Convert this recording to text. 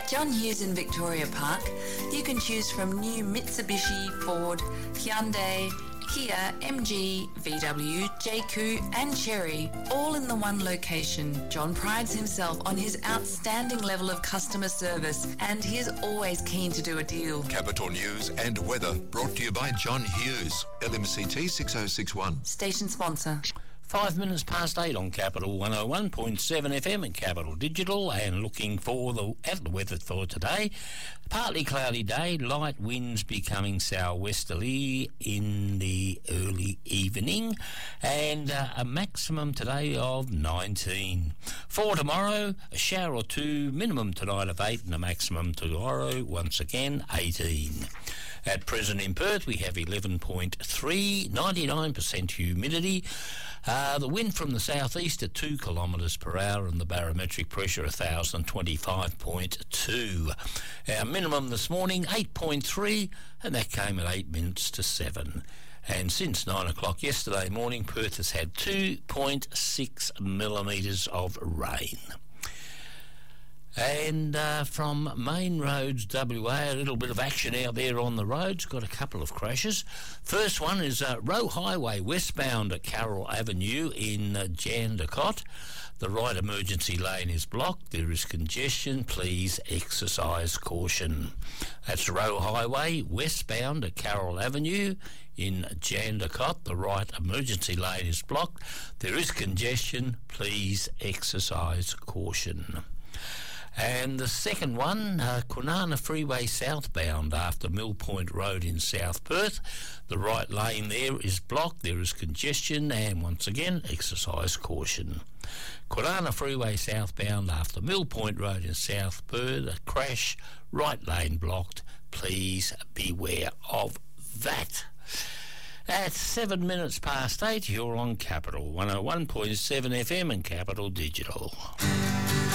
John Hughes in Victoria Park. You can choose from new Mitsubishi, Ford, Hyundai, Kia, MG, VW, JQ and Chery, all in the one location. John prides himself on his outstanding level of customer service and he is always keen to do a deal. Capital News and weather brought to you by John Hughes, LMCT 6061. Station sponsor. 5 minutes past 8 on Capital 101.7 FM and Capital Digital, and looking for the weather for today. Partly cloudy day, light winds becoming southwesterly in the early evening, and a maximum today of 19. For tomorrow, a shower or two, minimum tonight of 8 and a maximum tomorrow, once again, 18. At present in Perth, we have 11.3, 99% humidity. The wind from the southeast at 2 kilometres per hour and the barometric pressure 1,025.2. Our minimum this morning 8.3, and that came at 8 minutes to 7. And since 9 o'clock yesterday morning, Perth has had 2.6 millimetres of rain. And from Main Roads WA, a little bit of action out there on the roads. Got a couple of crashes. First one is Roe Highway westbound at Carroll Avenue in Jandakot. The right emergency lane is blocked. There is congestion. Please exercise caution. That's Roe Highway westbound at Carroll Avenue in Jandakot. The right emergency lane is blocked. There is congestion. Please exercise caution. And the second one, Kwinana Freeway southbound after Mill Point Road in South Perth. The right lane there is blocked, there is congestion, and once again, exercise caution. Kwinana Freeway southbound after Mill Point Road in South Perth, a crash, right lane blocked. Please beware of that. At 7 minutes past 8, you're on Capital 101.7 FM and Capital Digital.